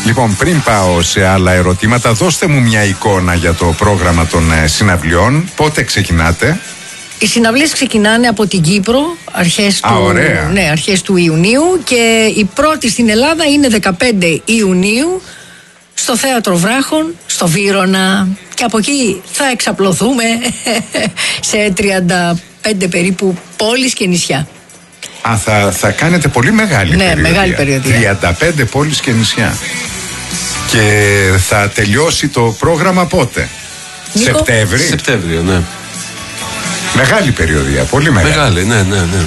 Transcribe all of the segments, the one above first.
Λοιπόν, πριν πάω σε άλλα ερωτήματα, δώστε μου μια εικόνα για το πρόγραμμα των συναυλιών. Πότε ξεκινάτε? Οι συναυλίες ξεκινάνε από την Κύπρο αρχές του Ιουνίου και η πρώτη στην Ελλάδα είναι 15 Ιουνίου στο Θέατρο Βράχων, στο Βύρωνα, και από εκεί θα εξαπλωθούμε σε 35 περίπου πόλεις και νησιά. Θα κάνετε πολύ μεγάλη περιοδία. Μεγάλη περιοδία. 35 πόλεις και νησιά. Και θα τελειώσει το πρόγραμμα πότε? Νίκο? Σεπτέμβριο, ναι. Μεγάλη περιοδία, πολύ μεγάλη. Μεγάλη, ναι.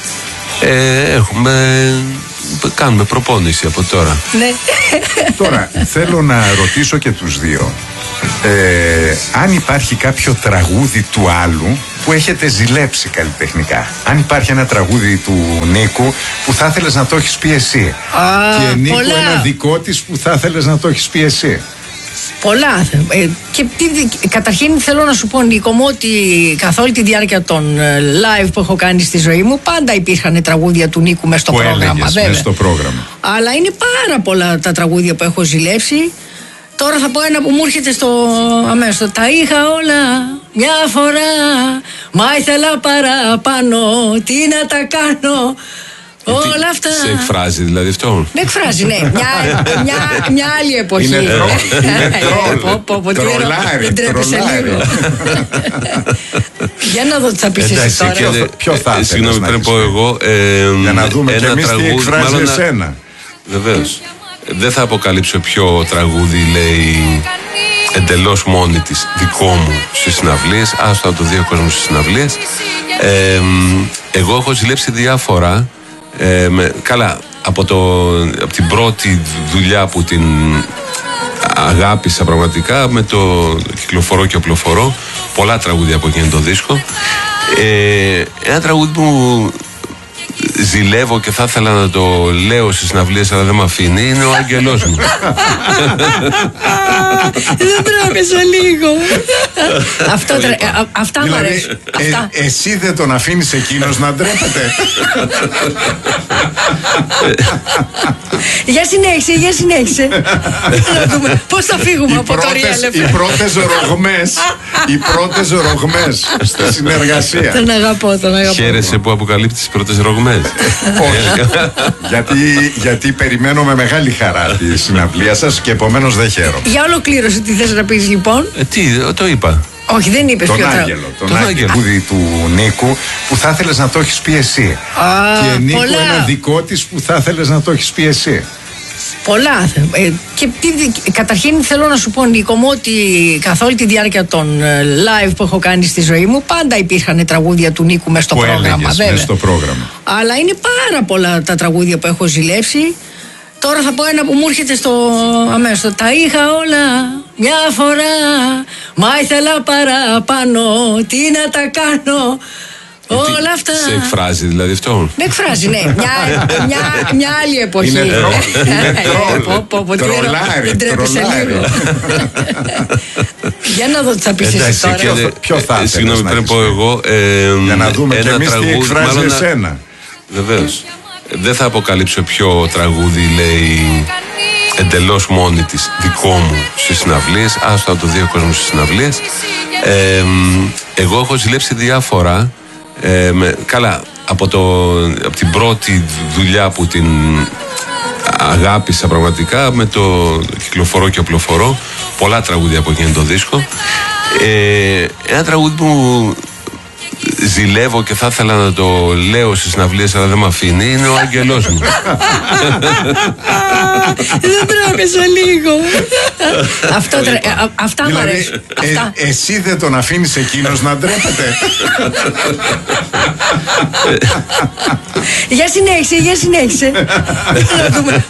Κάνουμε προπόνηση από τώρα. Ναι. Τώρα θέλω να ρωτήσω και τους δύο αν υπάρχει κάποιο τραγούδι του άλλου που έχετε ζηλέψει καλλιτεχνικά. Αν υπάρχει ένα τραγούδι του Νίκου που θα ήθελες να το έχεις πει εσύ. Και Νίκου πολλά. Ένα δικό της που θα ήθελες να το έχεις πει εσύ. Πολλά. Και καταρχήν θέλω να σου πω, Νίκο μου, ότι καθ' όλη τη διάρκεια των live που έχω κάνει στη ζωή μου, πάντα υπήρχαν τραγούδια του Νίκου μες στο πρόγραμμα. Μες στο πρόγραμμα. Αλλά είναι πάρα πολλά τα τραγούδια που έχω ζηλέψει. Τώρα θα πω ένα που μου έρχεται στο αμέσως. Τα είχα όλα μια φορά, μα ήθελα παραπάνω. Τι να τα κάνω. Όλα αυτά. Σε εκφράζει δηλαδή αυτό? Με εκφράζει, ναι. Μια άλλη εποχή. Είναι τρόλ. Δεν τρέπεσαι λίγο. Για να δω τι θα πεις εσύ τώρα. Ποιο θα ήθελες? Συγγνώμη, πρέπει να πω εγώ. Για να δούμε και εμείς τι εκφράζει εσένα. Βεβαίως. Δεν θα αποκαλύψω ποιο τραγούδι λέει εντελώς μόνη της δικό μου στις συναυλίες. Άστο να το δει ο κόσμος στις συναυλίες. Εγώ έχω ζηλέψει διάφορα. Καλά, από την πρώτη δουλειά που την αγάπησα πραγματικά, με το κυκλοφορώ και οπλοφορώ, πολλά τραγούδια από εκείνο το δίσκο. Ένα τραγούδι που ζηλεύω και θα ήθελα να το λέω στις συναυλίες αλλά δεν με αφήνει, είναι ο Άγγελός μου. Δεν τρέπεσαι λίγο. Αυτά μου αρέσουν. Εσύ δεν τον αφήνεις εκείνος να ντρέπεται? Για συνέχισε. Να δούμε πώς θα φύγουμε από το Real FM. Οι πρώτες ρογμές στη συνεργασία. Τον αγαπώ. Χαίρεσαι που αποκαλύπτεις τις πρώτες ρογμές? Όχι. Γιατί περιμένω με μεγάλη χαρά τη συναυλία σας και επομένως δεν χαίρομαι. Για ολοκλήρωση τι θες να πεις λοιπόν? Το είπα. Όχι, δεν είπες τον ποιο Άγγελο. Τον Άγγελο του Νίκου που θα ήθελες να το έχεις πει εσύ. Και Νίκου πολλά. Ένα δικό της που θα ήθελες να το έχεις πει εσύ. Πολλά. Και καταρχήν θέλω να σου πω, Νίκο μου, ότι καθ' όλη τη διάρκεια των live που έχω κάνει στη ζωή μου, πάντα υπήρχαν τραγούδια του Νίκου μες στο πρόγραμμα. Μες στο πρόγραμμα. Αλλά είναι πάρα πολλά τα τραγούδια που έχω ζηλέψει. Τώρα θα πω ένα που μου έρχεται στο αμέσως. Τα είχα όλα μια φορά, μα ήθελα παραπάνω. Τι να τα κάνω. Όλα αυτά. Σε εκφράζει δηλαδή αυτό? Με εκφράζει, ναι. Μια άλλη εποχή. Είναι τρόλ. Δεν τρέπεσαι λίγο. Για να δω τι θα πεις εσύ τώρα. Ποιο θα ήθελες? Συγγνώμη, πρέπει να πω εγώ. Για να δούμε και εμείς τι εκφράζει εσένα. Βεβαίως. Δεν θα αποκαλύψω ποιο τραγούδι λέει εντελώς μόνη της δικό μου στις συναυλίες. Άστο να το δει ο κόσμος στις συναυλίες. Εγώ έχω ζηλέψει διάφορα. Καλά, από την πρώτη δουλειά που την αγάπησα πραγματικά, με το κυκλοφορώ και οπλοφορώ, πολλά τραγούδια από εκείνο το δίσκο. Ένα τραγούδι που ζηλεύω και θα ήθελα να το λέω στις συναυλίες αλλά δεν με αφήνει, είναι ο Άγγελός μου. Δεν τρέπεσαι λίγο. Αυτά μου αρέσουν. Εσύ δεν τον αφήνεις εκείνος να ντρέπεται? Για συνέχισε. Να δούμε